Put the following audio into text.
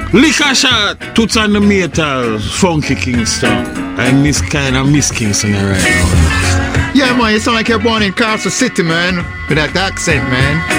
Liquor shot, Toots and the Metals, Funky Kingston. I miss Kingston right now. Yeah, man, you sound like you're born in Castle City, man. With that accent, man.